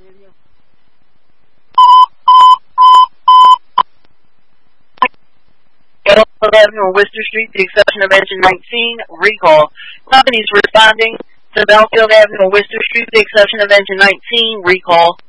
Belfield Avenue on Worcester Street, the exception of engine 19, recall. Companies responding to Belfield Avenue on Worcester Street, the exception of engine 19, recall.